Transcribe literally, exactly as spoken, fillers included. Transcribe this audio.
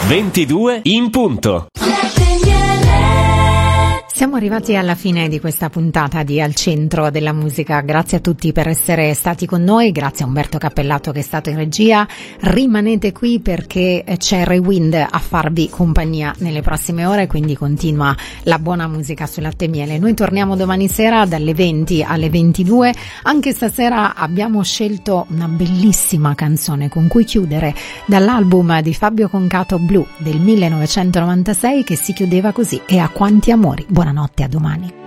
ventidue in punto. Siamo arrivati alla fine di questa puntata di Al Centro della Musica. Grazie a tutti per essere stati con noi, grazie a Umberto Cappellato che è stato in regia. Rimanete qui perché c'è Rewind a farvi compagnia nelle prossime ore, quindi continua la buona musica sul latte e miele. Noi torniamo domani sera dalle venti alle ventidue. Anche stasera abbiamo scelto una bellissima canzone con cui chiudere, dall'album di Fabio Concato Blu del millenovecentonovantasei, che si chiudeva così: E a quanti amori. Buonanotte, a domani.